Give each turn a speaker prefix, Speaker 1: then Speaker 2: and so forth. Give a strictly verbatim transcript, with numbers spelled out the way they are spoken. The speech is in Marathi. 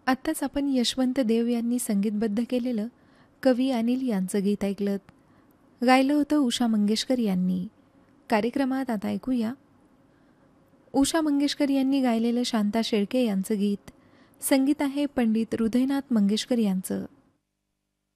Speaker 1: आत्ताच आपण यशवंत देव यांनी संगीतबद्ध केलेलं कवी अनिल यांचं गीत ऐकलं. गायलं होतं उषा मंगेशकर यांनी. कार्यक्रमात आता ऐकूया उषा मंगेशकर यांनी गायलेलं शांता शेळके यांचं गीत. संगीत आहे पंडित हृदयनाथ मंगेशकर यांचं.